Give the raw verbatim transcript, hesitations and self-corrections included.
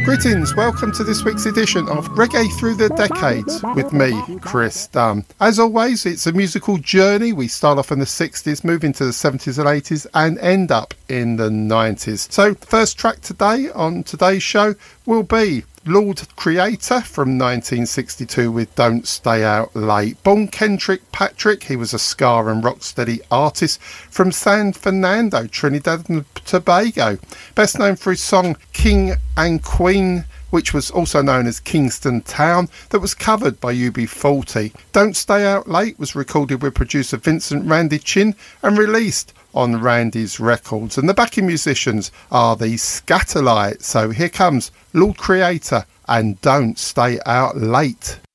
Greetings, welcome to this week's edition of Reggae Through the Decades with me, Chris Dunn. As always, it's a musical journey. We start off in the sixties, move into the seventies and eighties and end up in the nineties. So first track today on today's show will be Lord Creator from nineteen sixty-two with Don't Stay Out Late. Born Kendrick Patrick, he was a ska and rocksteady artist from San Fernando, Trinidad and Tobago. Best known for his song King and Queen, which was also known as Kingston Town, that was covered by U B forty. Don't Stay Out Late was recorded with producer Vincent Randy Chin and released on Randy's Records. And the backing musicians are the Scatterlights. So here comes Lord Creator and Don't Stay Out Late.